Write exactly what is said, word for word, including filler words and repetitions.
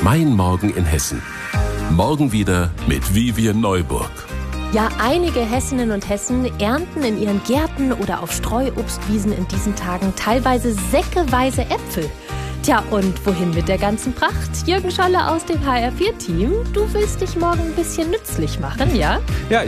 Mein Morgen in Hessen. Morgen wieder mit Vivian Neuburg. Ja, einige Hessinnen und Hessen ernten in ihren Gärten oder auf Streuobstwiesen in diesen Tagen teilweise säckeweise Äpfel. Tja, und wohin mit der ganzen Pracht? Jürgen Scholle aus dem H R vier Team. Du willst dich morgen ein bisschen nützlich machen, ja? Ja,